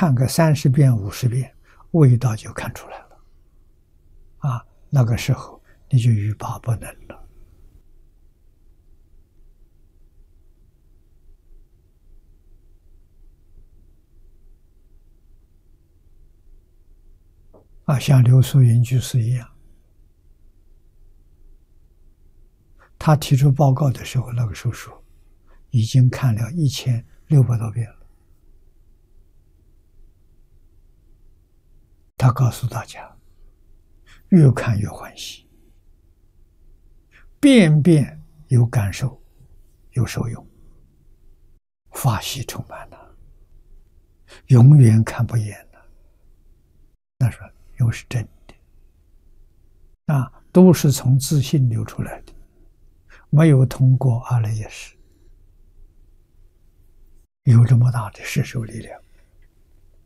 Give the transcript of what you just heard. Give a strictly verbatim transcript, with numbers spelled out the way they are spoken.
看个三十遍、五十遍，味道就看出来了。啊，那个时候你就欲罢不能了。啊，像刘素云居士一样，他提出报告的时候，那个时候说已经看了一千六百多遍了。他告诉大家，越看越欢喜，遍遍有感受，有受用，法喜充满了，永远看不厌了。那说又是真的，啊，都是从自信流出来的，没有通过阿赖耶识，有这么大的摄受力量。